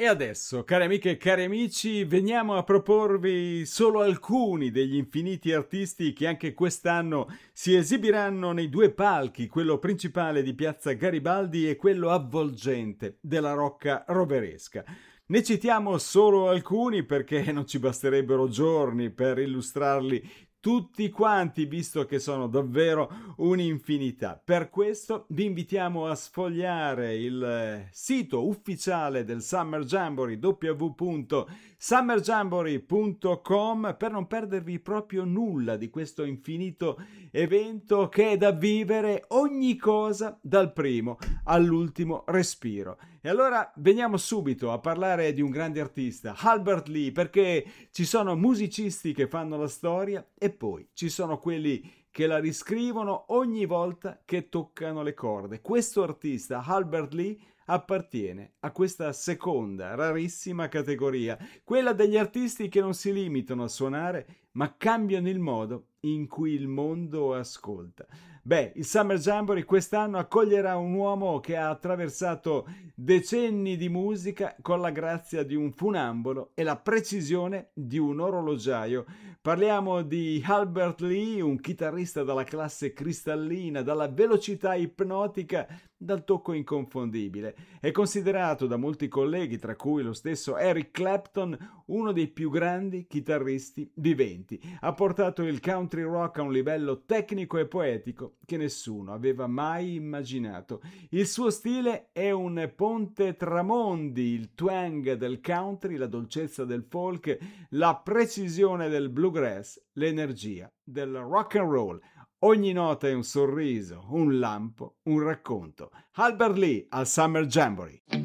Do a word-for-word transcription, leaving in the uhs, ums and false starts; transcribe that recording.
E adesso, cari amiche e cari amici, veniamo a proporvi solo alcuni degli infiniti artisti che anche quest'anno si esibiranno nei due palchi, quello principale di Piazza Garibaldi e quello avvolgente della Rocca Roveresca. Ne citiamo solo alcuni perché non ci basterebbero giorni per illustrarli tutti quanti, visto che sono davvero un'infinità. Per questo vi invitiamo a sfogliare il sito ufficiale del Summer Jamboree, w w w punto summer jamboree punto com, per non perdervi proprio nulla di questo infinito evento che è da vivere ogni cosa dal primo all'ultimo respiro. E allora veniamo subito a parlare di un grande artista, Albert Lee, perché ci sono musicisti che fanno la storia e poi ci sono quelli che la riscrivono ogni volta che toccano le corde. Questo artista, Albert Lee, appartiene a questa seconda rarissima categoria, quella degli artisti che non si limitano a suonare, ma cambiano il modo in cui il mondo ascolta. Beh, il Summer Jamboree quest'anno accoglierà un uomo che ha attraversato decenni di musica con la grazia di un funambolo e la precisione di un orologiaio. Parliamo di Albert Lee, un chitarrista dalla classe cristallina, dalla velocità ipnotica, dal tocco inconfondibile. È considerato da molti colleghi, tra cui lo stesso Eric Clapton, uno dei più grandi chitarristi viventi. Ha portato il country rock a un livello tecnico e poetico che nessuno aveva mai immaginato. Il suo stile è un ponte tra mondi, il twang del country, la dolcezza del folk, la precisione del bluegrass, l'energia del rock and roll. Ogni nota è un sorriso, un lampo, un racconto. Albert Lee al Summer Jamboree.